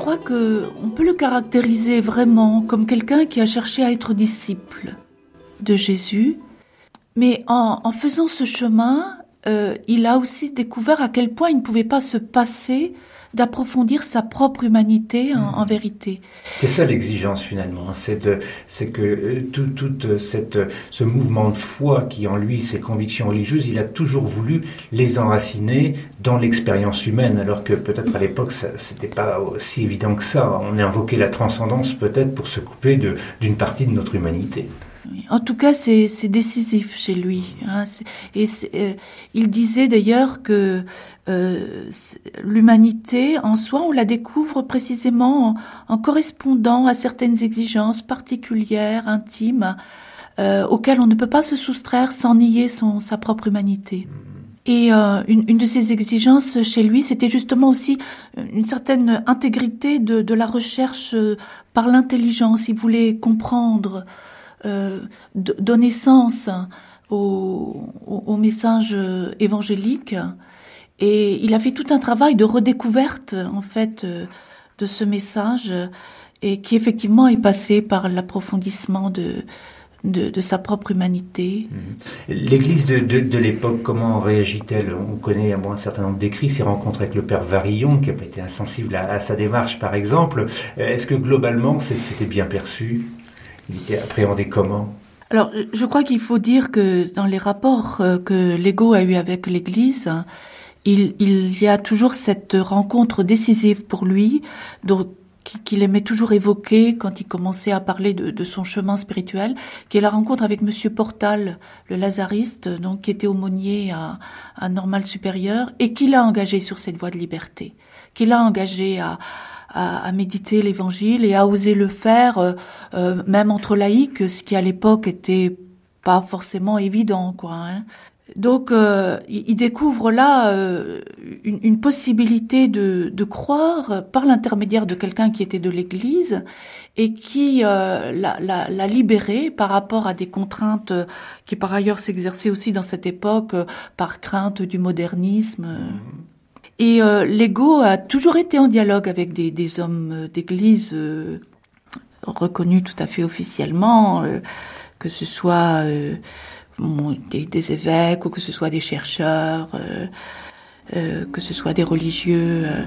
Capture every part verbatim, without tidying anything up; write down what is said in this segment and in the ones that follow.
crois qu'on peut le caractériser vraiment comme quelqu'un qui a cherché à être disciple de Jésus. Mais en, en faisant ce chemin, euh, il a aussi découvert à quel point il ne pouvait pas se passer d'approfondir sa propre humanité en, mmh. en vérité. C'est ça l'exigence finalement, c'est, de, c'est que euh, tout, tout cette, ce mouvement de foi qui en lui, ses convictions religieuses, il a toujours voulu les enraciner dans l'expérience humaine, alors que peut-être à l'époque, ça, c'était pas aussi évident que ça. On a invoqué la transcendance peut-être pour se couper de, d'une partie de notre humanité. En tout cas, c'est, c'est décisif chez lui. Hein. Et c'est, euh, il disait d'ailleurs que euh, l'humanité en soi, on la découvre précisément en, en correspondant à certaines exigences particulières, intimes, euh, auxquelles on ne peut pas se soustraire sans nier son, sa propre humanité. Et euh, une, une de ces exigences chez lui, c'était justement aussi une certaine intégrité de, de la recherche par l'intelligence. Il voulait comprendre, Euh, donner sens au, au, au message évangélique, et il a fait tout un travail de redécouverte en fait de ce message, et qui effectivement est passé par l'approfondissement de de, de sa propre humanité. L'Église de, de, de l'époque, comment réagit-elle? On connaît bon, un certain nombre d'écrits, ses rencontres avec le père Varillon, qui a été insensible à, à sa démarche par exemple. Est-ce que globalement c'était bien perçu? Il était appréhendé comment? Alors, je crois qu'il faut dire que dans les rapports que Legault a eu avec l'Église, il, il y a toujours cette rencontre décisive pour lui, donc, qu'il aimait toujours évoquer quand il commençait à parler de, de son chemin spirituel, qui est la rencontre avec Monsieur Portal, le lazariste, donc qui était aumônier à, à Normal Supérieur, et qui l'a engagé sur cette voie de liberté, qui l'a engagé à À, à méditer l'Évangile et à oser le faire, euh, euh, même entre laïcs, ce qui à l'époque était pas forcément évident, quoi. Hein. Donc, euh, il, il découvre là euh, une, une possibilité de, de croire par l'intermédiaire de quelqu'un qui était de l'Église et qui euh, l'a, l'a, l'a libéré par rapport à des contraintes qui par ailleurs s'exerçaient aussi dans cette époque euh, par crainte du modernisme. Mmh. Et euh, Legault a toujours été en dialogue avec des, des hommes d'église euh, reconnus tout à fait officiellement, euh, que ce soit euh, bon, des, des évêques ou que ce soit des chercheurs, euh, euh, que ce soit des religieux. Euh.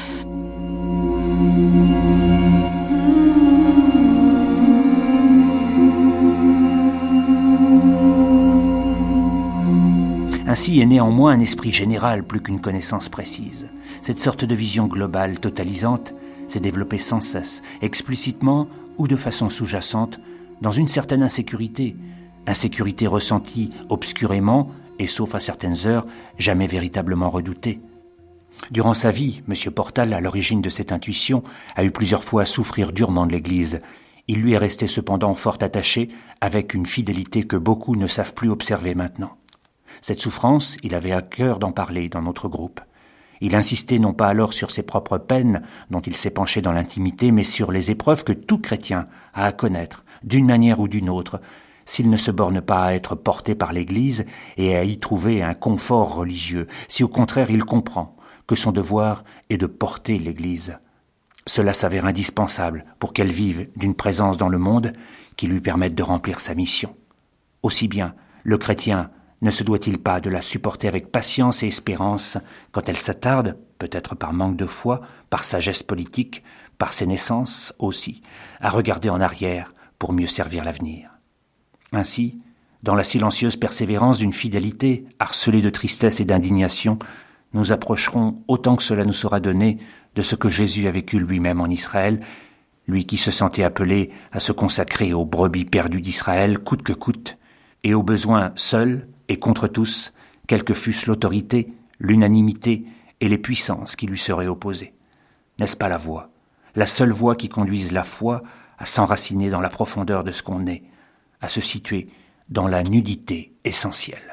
Ainsi est néanmoins un esprit général plus qu'une connaissance précise. Cette sorte de vision globale, totalisante, s'est développée sans cesse, explicitement ou de façon sous-jacente, dans une certaine insécurité, insécurité ressentie obscurément et, sauf à certaines heures, jamais véritablement redoutée. Durant sa vie, M. Portal, à l'origine de cette intuition, a eu plusieurs fois à souffrir durement de l'Église. Il lui est resté cependant fort attaché, avec une fidélité que beaucoup ne savent plus observer maintenant. Cette souffrance, il avait à cœur d'en parler dans notre groupe. Il insistait non pas alors sur ses propres peines, dont il s'est penché dans l'intimité, mais sur les épreuves que tout chrétien a à connaître, d'une manière ou d'une autre, s'il ne se borne pas à être porté par l'Église et à y trouver un confort religieux, si au contraire il comprend que son devoir est de porter l'Église. Cela s'avère indispensable pour qu'elle vive d'une présence dans le monde qui lui permette de remplir sa mission. Aussi bien, le chrétien ne se doit-il pas de la supporter avec patience et espérance quand elle s'attarde, peut-être par manque de foi, par sagesse politique, par ses naissances aussi, à regarder en arrière pour mieux servir l'avenir. Ainsi, dans la silencieuse persévérance d'une fidélité harcelée de tristesse et d'indignation, nous approcherons, autant que cela nous sera donné, de ce que Jésus a vécu lui-même en Israël, lui qui se sentait appelé à se consacrer aux brebis perdues d'Israël coûte que coûte, et au besoin seul et contre tous, quelle que fût l'autorité, l'unanimité et les puissances qui lui seraient opposées. N'est-ce pas la voie, la seule voie qui conduise la foi à s'enraciner dans la profondeur de ce qu'on est, à se situer dans la nudité essentielle?